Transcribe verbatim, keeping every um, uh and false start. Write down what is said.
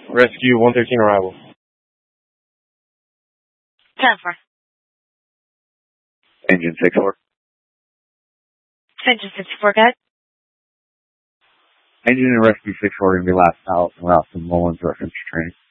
Rescue one thirteen arrival. ten four. Engine six four. Engine sixty-four, go ahead. Engine and Rescue six four are going to be last out and route to Mullins reference training.